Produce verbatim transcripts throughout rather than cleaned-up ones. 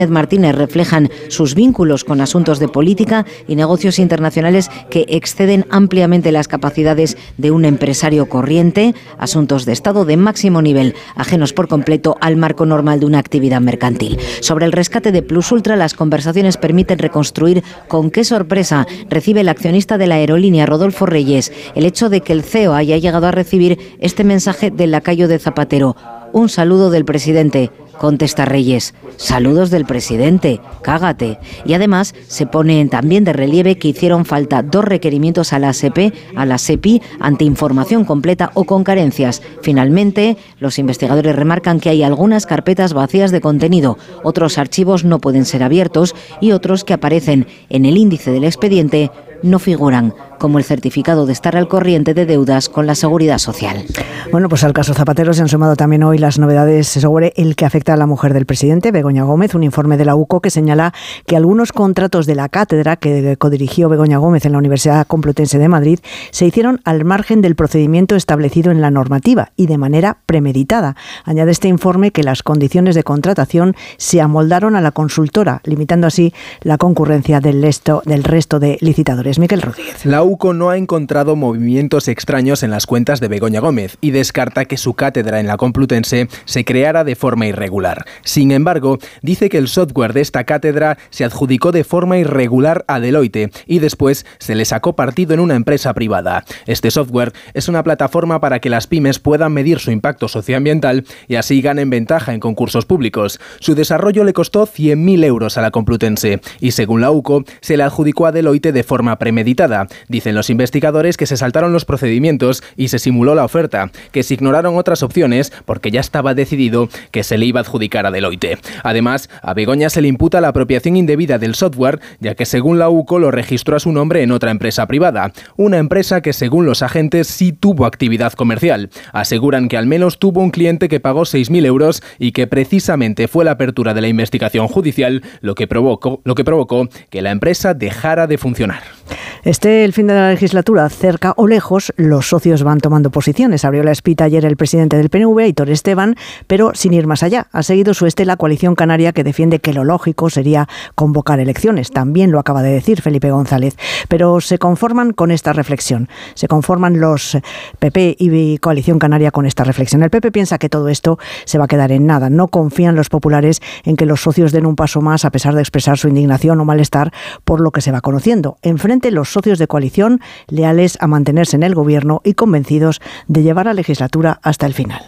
Martínez reflejan sus vínculos con asuntos de política y negocios internacionales que exceden ampliamente las capacidades de un empresario corriente, asuntos de Estado de máximo nivel, ajenos por completo al marco normal de una actividad mercantil. Sobre el rescate de Plus Ultra, las conversaciones permiten reconstruir con qué sorpresa recibe el accionista de la aerolínea, Rodolfo Reyes, el hecho de que el C E O haya llegado a recibir este mensaje del lacayo de Zapatero. Un saludo del presidente, contesta Reyes. Saludos del presidente, cágate. Y además se pone también de relieve que hicieron falta dos requerimientos a la S E P, a la SEPI, ante información completa o con carencias. Finalmente, los investigadores remarcan que hay algunas carpetas vacías de contenido, otros archivos no pueden ser abiertos y otros que aparecen en el índice del expediente no figuran, como el certificado de estar al corriente de deudas con la Seguridad Social. Bueno, pues al caso Zapatero se han sumado también hoy las novedades sobre el que afecta a la mujer del presidente, Begoña Gómez, un informe de la U C O que señala que algunos contratos de la cátedra que codirigió Begoña Gómez en la Universidad Complutense de Madrid se hicieron al margen del procedimiento establecido en la normativa y de manera premeditada. Añade este informe que las condiciones de contratación se amoldaron a la consultora, limitando así la concurrencia del resto, del resto de licitadores. Miquel Rodríguez. La U C O no ha encontrado movimientos extraños en las cuentas de Begoña Gómez y descarta que su cátedra en la Complutense se creara de forma irregular. Sin embargo, dice que el software de esta cátedra se adjudicó de forma irregular a Deloitte y después se le sacó partido en una empresa privada. Este software es una plataforma para que las pymes puedan medir su impacto socioambiental y así ganen ventaja en concursos públicos. Su desarrollo le costó cien mil euros a la Complutense y, según la U C O, se le adjudicó a Deloitte de forma premeditada. Dicen los investigadores que se saltaron los procedimientos y se simuló la oferta, que se ignoraron otras opciones porque ya estaba decidido que se le iba a adjudicar a Deloitte. Además, a Begoña se le imputa la apropiación indebida del software, ya que según la U C O lo registró a su nombre en otra empresa privada, una empresa que según los agentes sí tuvo actividad comercial. Aseguran que al menos tuvo un cliente que pagó seis mil euros y que precisamente fue la apertura de la investigación judicial lo que provocó, lo que provocó que la empresa dejara de funcionar. Este el fin de la legislatura, cerca o lejos, los socios van tomando posiciones. Abrió la espita ayer el presidente del P N V, Aitor Esteban, pero sin ir más allá. Ha seguido su estela Coalición Canaria, que defiende que lo lógico sería convocar elecciones. También lo acaba de decir Felipe González. Pero se conforman con esta reflexión. Se conforman los P P y Coalición Canaria con esta reflexión. El P P piensa que todo esto se va a quedar en nada. No confían los populares en que los socios den un paso más, a pesar de expresar su indignación o malestar por lo que se va conociendo. Enfrente, los socios de coalición leales a mantenerse en el gobierno y convencidos de llevar la legislatura hasta el final.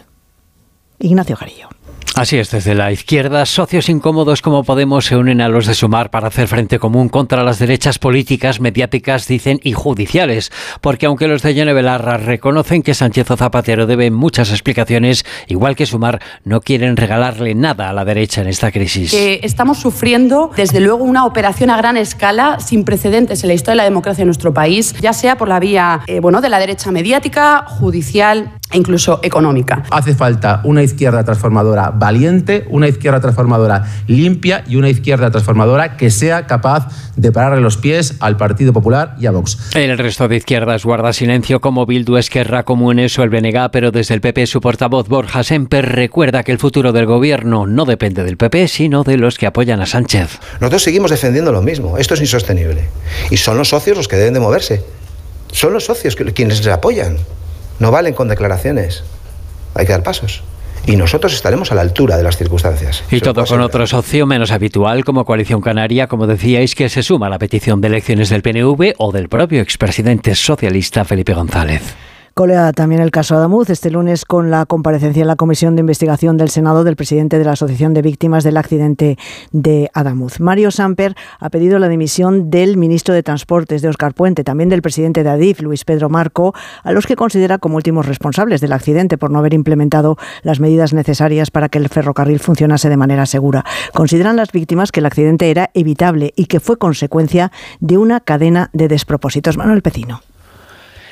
Ignacio Jarillo. Así es, desde la izquierda, socios incómodos como Podemos se unen a los de Sumar para hacer frente común contra las derechas políticas, mediáticas, dicen, y judiciales. Porque aunque los de Yone Belarra reconocen que Sánchez o Zapatero deben muchas explicaciones, igual que Sumar, no quieren regalarle nada a la derecha en esta crisis. Que estamos sufriendo, desde luego, una operación a gran escala, sin precedentes en la historia de la democracia en nuestro país, ya sea por la vía eh, bueno, de la derecha mediática, judicial e incluso económica. Hace falta una izquierda transformadora valiente, una izquierda transformadora limpia y una izquierda transformadora que sea capaz de pararle los pies al Partido Popular y a Vox. El resto de izquierdas guarda silencio, como Bildu, Esquerra, Comunes o el B N G, pero desde el P P su portavoz Borja Semper recuerda que el futuro del gobierno no depende del P P, sino de los que apoyan a Sánchez. Nosotros seguimos defendiendo lo mismo. Esto es insostenible. Y son los socios los que deben de moverse. Son los socios quienes les apoyan. No valen con declaraciones. Hay que dar pasos. Y nosotros estaremos a la altura de las circunstancias. Y todo con otro socio menos habitual, como Coalición Canaria, como decíais, que se suma a la petición de elecciones del P N V o del propio expresidente socialista Felipe González. Colea también el caso Adamuz, este lunes con la comparecencia en la Comisión de Investigación del Senado del presidente de la Asociación de Víctimas del Accidente de Adamuz. Mario Samper ha pedido la dimisión del ministro de Transportes, de Óscar Puente, también del presidente de Adif, Luis Pedro Marco, a los que considera como últimos responsables del accidente por no haber implementado las medidas necesarias para que el ferrocarril funcionase de manera segura. Consideran las víctimas que el accidente era evitable y que fue consecuencia de una cadena de despropósitos. Manuel Pecino.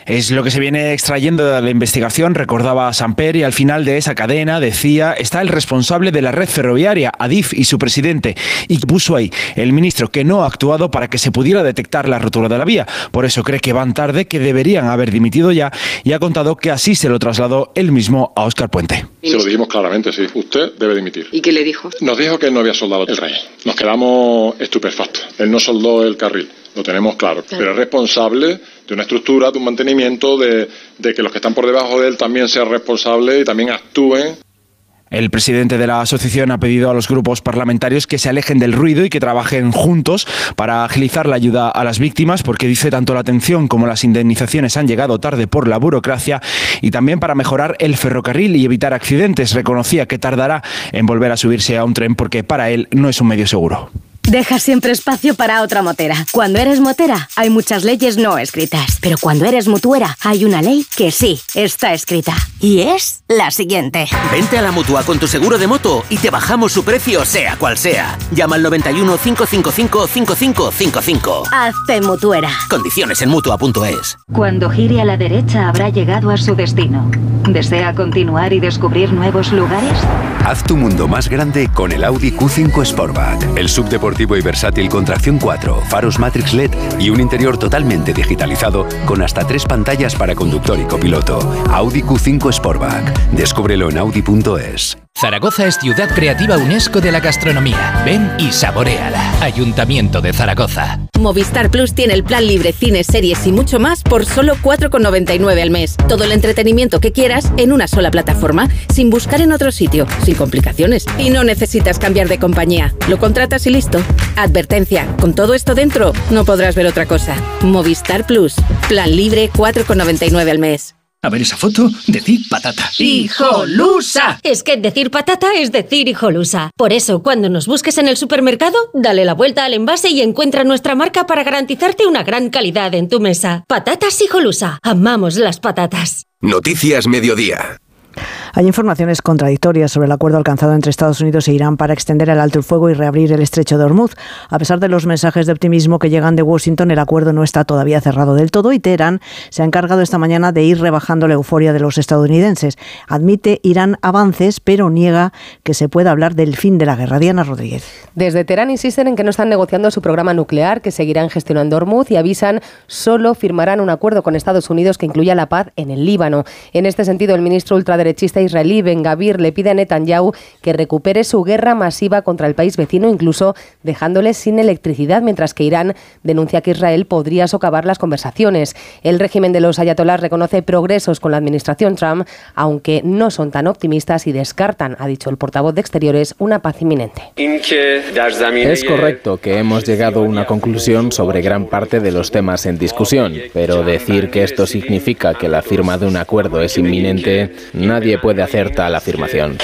Es lo que se viene extrayendo de la investigación, recordaba Samper, y al final de esa cadena, decía, está el responsable de la red ferroviaria, Adif, y su presidente, y puso ahí el ministro que no ha actuado para que se pudiera detectar la rotura de la vía. Por eso cree que van tarde, que deberían haber dimitido ya, y ha contado que así se lo trasladó él mismo a Óscar Puente. Se lo dijimos claramente, sí, usted debe dimitir. ¿Y qué le dijo? Nos dijo que no había soldado el rey. Nos quedamos estupefactos. Él no soldó el carril. Lo tenemos claro, claro, pero es responsable de una estructura, de un mantenimiento, de, de que los que están por debajo de él también sean responsables y también actúen. El presidente de la asociación ha pedido a los grupos parlamentarios que se alejen del ruido y que trabajen juntos para agilizar la ayuda a las víctimas, porque dice tanto la atención como las indemnizaciones han llegado tarde por la burocracia, y también para mejorar el ferrocarril y evitar accidentes. Reconocía que tardará en volver a subirse a un tren porque para él no es un medio seguro. Deja siempre espacio para otra motera. Cuando eres motera, hay muchas leyes no escritas. Pero cuando eres mutuera, hay una ley que sí está escrita. Y es la siguiente. Vente a la Mutua con tu seguro de moto y te bajamos su precio sea cual sea. Llama al noventa y uno, cinco cinco cinco, cinco cinco cinco cinco. Hazte mutuera. Condiciones en mutua punto es. Cuando gire a la derecha habrá llegado a su destino. ¿Desea continuar y descubrir nuevos lugares? Haz tu mundo más grande con el Audi Q cinco Sportback. El subdeportivo y versátil con tracción cuatro, faros Matrix L E D y un interior totalmente digitalizado con hasta tres pantallas para conductor y copiloto. Audi Q cinco Sportback. Descúbrelo en audi punto es. Zaragoza es ciudad creativa UNESCO de la gastronomía. Ven y saboréala. Ayuntamiento de Zaragoza. Movistar Plus tiene el plan libre, cines, series y mucho más por solo cuatro con noventa y nueve al mes. Todo el entretenimiento que quieras en una sola plataforma, sin buscar en otro sitio, sin complicaciones. Y no necesitas cambiar de compañía. Lo contratas y listo. Advertencia, con todo esto dentro, no podrás ver otra cosa. Movistar Plus. Plan libre, cuatro con noventa y nueve al mes. A ver esa foto, decir patata. ¡Hijolusa! Es que decir patata es decir hijolusa. Por eso, cuando nos busques en el supermercado, dale la vuelta al envase y encuentra nuestra marca para garantizarte una gran calidad en tu mesa. Patatas hijolusa. Amamos las patatas. Noticias Mediodía. Hay informaciones contradictorias sobre el acuerdo alcanzado entre Estados Unidos e Irán para extender el alto el fuego y reabrir el estrecho de Hormuz. A pesar de los mensajes de optimismo que llegan de Washington, el acuerdo no está todavía cerrado del todo y Teherán se ha encargado esta mañana de ir rebajando la euforia de los estadounidenses. Admite Irán avances, pero niega que se pueda hablar del fin de la guerra. Diana Rodríguez. Desde Teherán insisten en que no están negociando su programa nuclear, que seguirán gestionando Hormuz y avisan solo firmarán un acuerdo con Estados Unidos que incluya la paz en el Líbano. En este sentido, el ministro ultraderechista israelí Ben Gavir le pide a Netanyahu que recupere su guerra masiva contra el país vecino, incluso dejándoles sin electricidad, mientras que Irán denuncia que Israel podría socavar las conversaciones. El régimen de los ayatolás reconoce progresos con la administración Trump, aunque no son tan optimistas y descartan, ha dicho el portavoz de Exteriores, una paz inminente. Es correcto que hemos llegado a una conclusión sobre gran parte de los temas en discusión, pero decir que esto significa que la firma de un acuerdo es inminente, nadie puede hacer tal afirmación.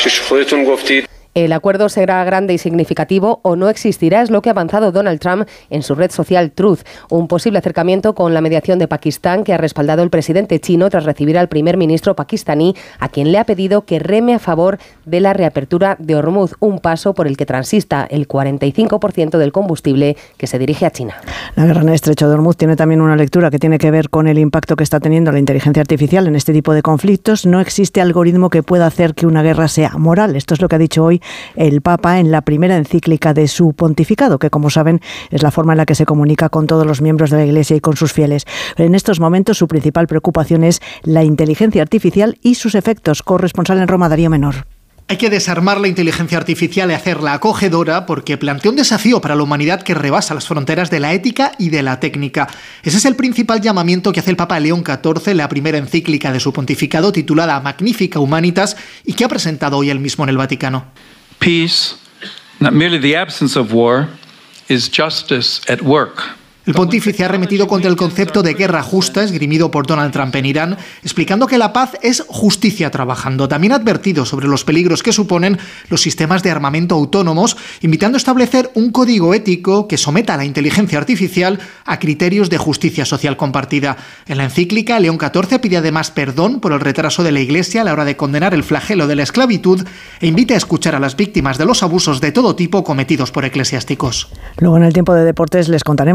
El acuerdo será grande y significativo o no existirá, es lo que ha avanzado Donald Trump en su red social Truth. Un posible acercamiento con la mediación de Pakistán que ha respaldado el presidente chino tras recibir al primer ministro pakistaní, a quien le ha pedido que reme a favor de la reapertura de Hormuz, un paso por el que transista el cuarenta y cinco por ciento del combustible que se dirige a China. La guerra en el estrecho de Hormuz tiene también una lectura que tiene que ver con el impacto que está teniendo la inteligencia artificial en este tipo de conflictos. No existe algoritmo que pueda hacer que una guerra sea moral. Esto es lo que ha dicho hoy el Papa en la primera encíclica de su pontificado, que, como saben, es la forma en la que se comunica con todos los miembros de la Iglesia y con sus fieles. En estos momentos, su principal preocupación es la inteligencia artificial y sus efectos. Corresponsal en Roma, Darío Menor. Hay que desarmar la inteligencia artificial y hacerla acogedora porque plantea un desafío para la humanidad que rebasa las fronteras de la ética y de la técnica. Ese es el principal llamamiento que hace el Papa León catorce en la primera encíclica de su pontificado titulada Magnifica Humanitas y que ha presentado hoy él mismo en el Vaticano. Peace, not merely the absence of war, is justice at work. El pontífice ha arremetido contra el concepto de guerra justa esgrimido por Donald Trump en Irán, explicando que la paz es justicia trabajando. También ha advertido sobre los peligros que suponen los sistemas de armamento autónomos, invitando a establecer un código ético que someta a la inteligencia artificial a criterios de justicia social compartida. En la encíclica, León catorce pide además perdón por el retraso de la Iglesia a la hora de condenar el flagelo de la esclavitud e invita a escuchar a las víctimas de los abusos de todo tipo cometidos por eclesiásticos. Luego, en el tiempo de deportes, les contaremos cuáles son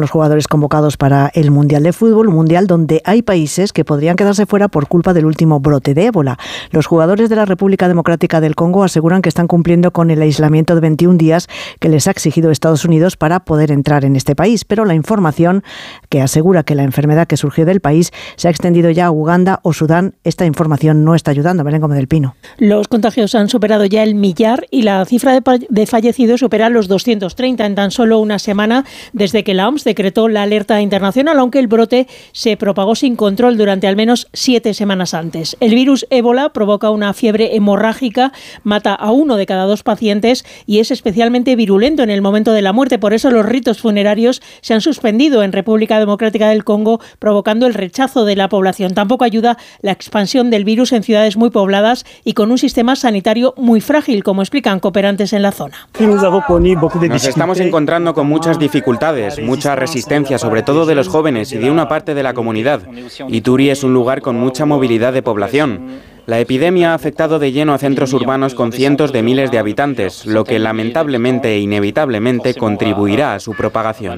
los jugadores convocados para el Mundial de Fútbol, un mundial donde hay países que podrían quedarse fuera por culpa del último brote de ébola. Los jugadores de la República Democrática del Congo aseguran que están cumpliendo con el aislamiento de veintiún días que les ha exigido Estados Unidos para poder entrar en este país, pero la información que asegura que la enfermedad que surgió del país se ha extendido ya a Uganda o Sudán, esta información no está ayudando. Belén Gómez del Pino. Los contagios han superado ya el millar y la cifra de, de fallecidos supera los doscientos treinta en tan solo una semana desde que la O M S decretó la alerta internacional, aunque el brote se propagó sin control durante al menos siete semanas antes. El virus ébola provoca una fiebre hemorrágica, mata a uno de cada dos pacientes y es especialmente virulento en el momento de la muerte. Por eso los ritos funerarios se han suspendido en República Democrática del Congo, provocando el rechazo de la población. Tampoco ayuda la expansión del virus en ciudades muy pobladas y con un sistema sanitario muy frágil, como explican cooperantes en la zona. Nos estamos encontrando con muchas dificultades, mucha resistencia, sobre todo de los jóvenes y de una parte de la comunidad. Ituri es un lugar con mucha movilidad de población. La epidemia ha afectado de lleno a centros urbanos con cientos de miles de habitantes, lo que lamentablemente e inevitablemente contribuirá a su propagación.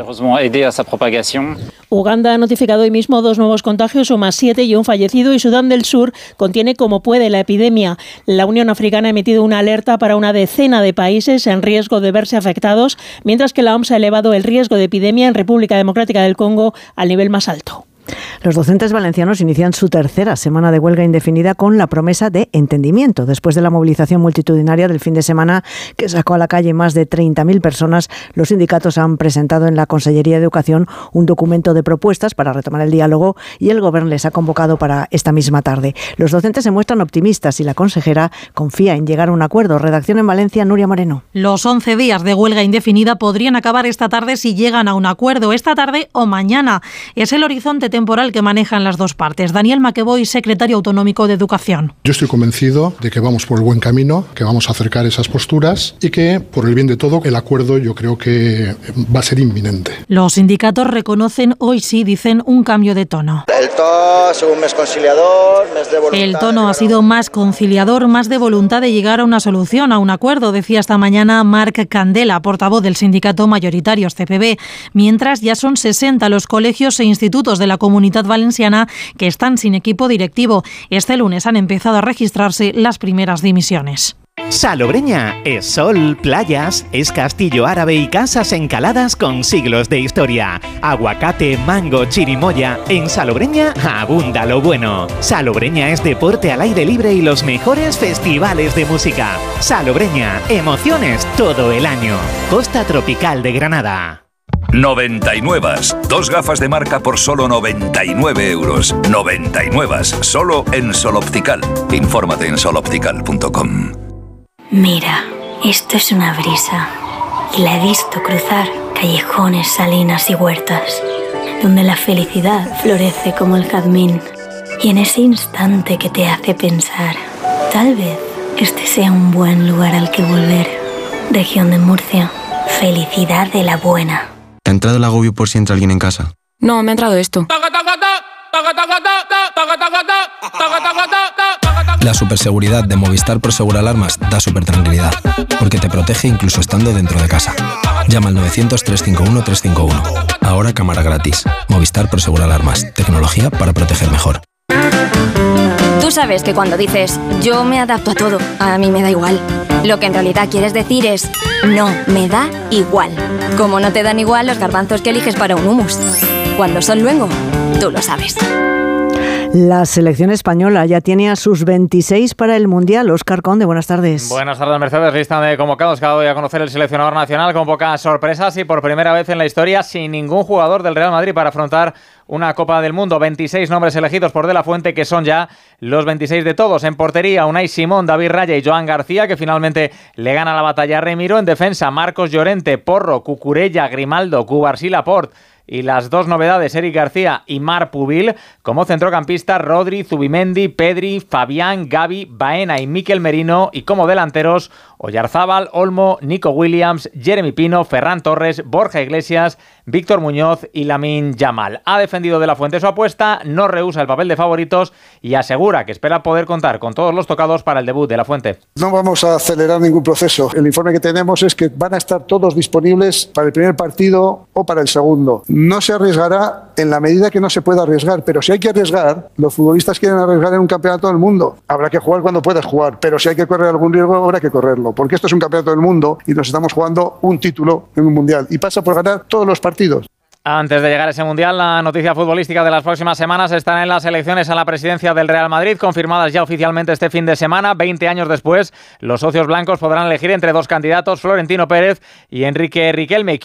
Uganda ha notificado hoy mismo dos nuevos contagios, o más siete y un fallecido, y Sudán del Sur contiene como puede la epidemia. La Unión Africana ha emitido una alerta para una decena de países en riesgo de verse afectados, mientras que la O M S ha elevado el riesgo de epidemia en República Democrática del Congo al nivel más alto. Los docentes valencianos inician su tercera semana de huelga indefinida con la promesa de entendimiento. Después de la movilización multitudinaria del fin de semana que sacó a la calle más de treinta mil personas, los sindicatos han presentado en la Consellería de Educación un documento de propuestas para retomar el diálogo y el Gobierno les ha convocado para esta misma tarde. Los docentes se muestran optimistas y la consejera confía en llegar a un acuerdo. Redacción en Valencia, Nuria Moreno. Los once días de huelga indefinida podrían acabar esta tarde si llegan a un acuerdo, esta tarde o mañana. Es el horizonte temporal que manejan las dos partes. Daniel Maqueboy, secretario autonómico de Educación. Yo estoy convencido de que vamos por el buen camino, que vamos a acercar esas posturas y que, por el bien de todo, el acuerdo yo creo que va a ser inminente. Los sindicatos reconocen, hoy sí, dicen, un cambio de tono. El tono ha sido un mes conciliador, mes de voluntad. El tono ha sido más conciliador, más de voluntad de llegar a una solución, a un acuerdo, decía esta mañana Marc Candela, portavoz del sindicato Mayoritarios C P B, mientras ya son sesenta los colegios e institutos de la Comunidad Valenciana que están sin equipo directivo. Este lunes han empezado a registrarse las primeras dimisiones. Salobreña es sol, playas, es castillo árabe y casas encaladas con siglos de historia. Aguacate, mango, chirimoya. En Salobreña abunda lo bueno. Salobreña es deporte al aire libre y los mejores festivales de música. Salobreña, emociones todo el año. Costa Tropical de Granada. noventa y nueve. Dos gafas de marca por solo noventa y nueve euros. noventa y nueve. Solo en Sol Optical. Infórmate en sol optical punto com. Mira, esto es una brisa. Y la he visto cruzar callejones, salinas y huertas, donde la felicidad florece como el jazmín. Y en ese instante que te hace pensar, tal vez este sea un buen lugar al que volver. Región de Murcia. Felicidad de la buena. ¿Te ha entrado el agobio por si entra alguien en casa? No, me ha entrado esto. La superseguridad de Movistar Prosegur Alarmas da súper tranquilidad, porque te protege incluso estando dentro de casa. Llama al novecientos, trescientos cincuenta y uno, trescientos cincuenta y uno. Ahora cámara gratis. Movistar Prosegur Alarmas. Tecnología para proteger mejor. Tú sabes que cuando dices yo me adapto a todo, a mí me da igual, lo que en realidad quieres decir es no, me da igual. Como no te dan igual los garbanzos que eliges para un hummus. Cuando son luengo, tú lo sabes. La selección española ya tiene a sus veintiséis para el Mundial. Óscar Conde, buenas tardes. Buenas tardes, Mercedes. Lista de convocados que ha dado a conocer el seleccionador nacional con pocas sorpresas y por primera vez en la historia sin ningún jugador del Real Madrid para afrontar una Copa del Mundo. veintiséis nombres elegidos por De La Fuente, que son ya los veintiséis de todos. En portería, Unai Simón, David Raya y Joan García, que finalmente le gana la batalla a Remiro. En defensa, Marcos Llorente, Porro, Cucurella, Grimaldo, Cubarsí, Laporte. Y las dos novedades, Eric García y Marc Pubil. Como centrocampista, Rodri, Zubimendi, Pedri, Fabián, Gavi, Baena y Mikel Merino. Y como delanteros, Oyarzábal, Olmo, Nico Williams, Jeremy Pino, Ferran Torres, Borja Iglesias, Víctor Muñoz y Lamine Yamal. Ha defendido De la Fuente su apuesta, no rehúsa el papel de favoritos y asegura que espera poder contar con todos los tocados para el debut de La Fuente. No vamos a acelerar ningún proceso. El informe que tenemos es que van a estar todos disponibles para el primer partido o para el segundo. No se arriesgará en la medida que no se pueda arriesgar, pero si hay que arriesgar, los futbolistas quieren arriesgar en un campeonato del mundo. Habrá que jugar cuando puedas jugar, pero si hay que correr algún riesgo, habrá que correrlo, porque esto es un campeonato del mundo y nos estamos jugando un título en un mundial y pasa por ganar todos los partidos. Antes de llegar a ese Mundial, la noticia futbolística de las próximas semanas estará en las elecciones a la presidencia del Real Madrid, confirmadas ya oficialmente este fin de semana. veinte años después, los socios blancos podrán elegir entre dos candidatos, Florentino Pérez y Enrique Riquelme.